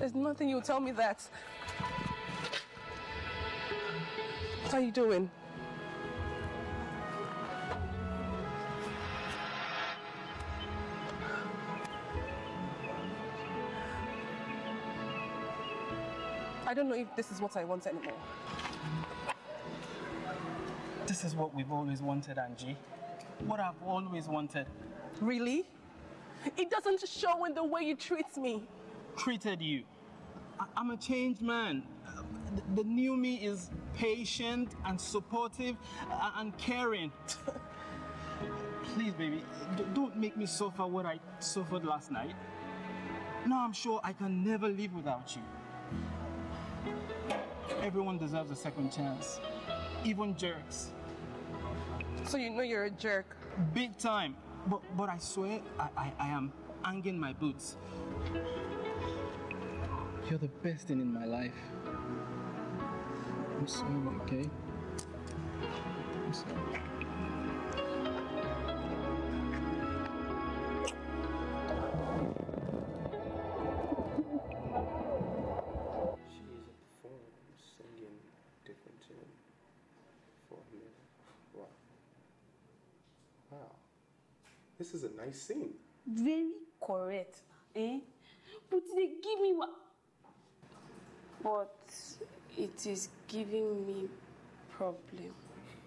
There's nothing you'll tell me that. What are you doing? I don't know if this is what I want anymore. This is what we've always wanted, Angie. What I've always wanted. Really? It doesn't show in the way you treat me. Treated you. I'm a changed man. The new me is patient and supportive and caring. Please, baby, don't make me suffer what I suffered last night. Now I'm sure I can never live without you. Everyone deserves a second chance, even jerks. So you know you're a jerk? Big time. But I swear I am hanging my boots. You're the best thing in my life. I'm sorry, okay? I'm sorry. She's at the phone singing different tune for a minute. Wow. Wow. This is a nice scene. Very correct, eh? But they give me what? But it is giving me problems.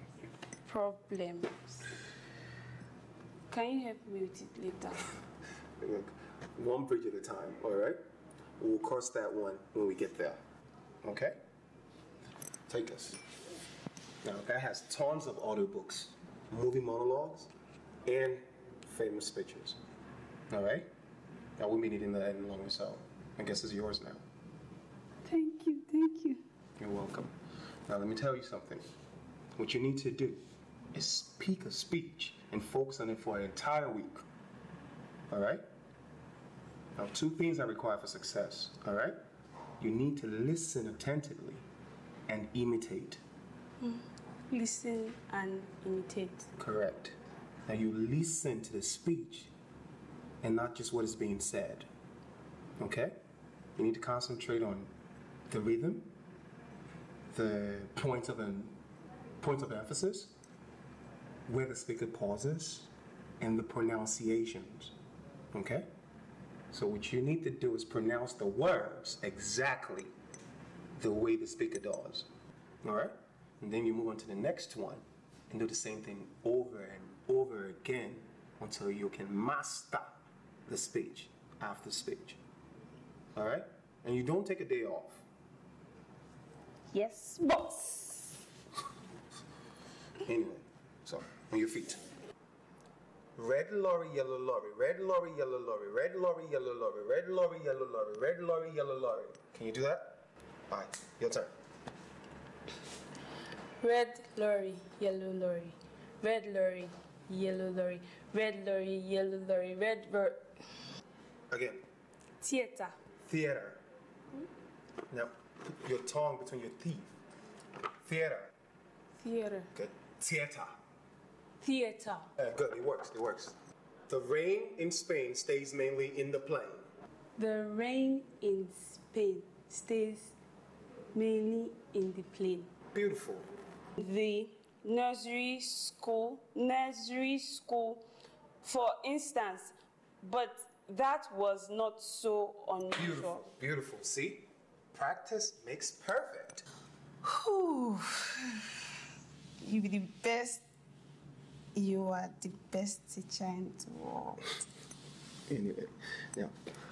Can you help me with it later? Look, one bridge at a time, all right? We'll cross that one when we get there. Okay? Take this. Now, that has tons of audiobooks, movie monologues, and famous pictures. All right? Now, we'll be needing that in longer, so I guess it's yours now. Thank you. You're welcome. Now, let me tell you something. What you need to do is speak a speech and focus on it for an entire week. All right? Now, 2 things are required for success. All right? You need to listen attentively and imitate. Listen and imitate. Correct. Now, you listen to the speech and not just what is being said. Okay? You need to concentrate on the rhythm, the points of emphasis, where the speaker pauses, and the pronunciations. Okay? So what you need to do is pronounce the words exactly the way the speaker does. All right? And then you move on to the next one and do the same thing over and over again until you can master the speech after speech. All right? And you don't take a day off. Yes, boss. Anyway, so on your feet. Red lorry, yellow lorry, red lorry, yellow lorry, red lorry, yellow lorry, red lorry, yellow lorry, red lorry, yellow lorry. Can you do that? All right, your turn. Red lorry, yellow lorry. Red lorry, yellow lorry. Red lorry, yellow lorry. Again. Theater. Theater. Now, put your tongue between your teeth. Theater. Theater. Good. Theater. Theater. Good, it works. The rain in Spain stays mainly in the plain. The rain in Spain stays mainly in the plain. Beautiful. The nursery school, for instance, but that was not so unusual. Beautiful. See? Practice makes perfect. Whew. You be the best. You are the best teacher in the world. Anyway, now,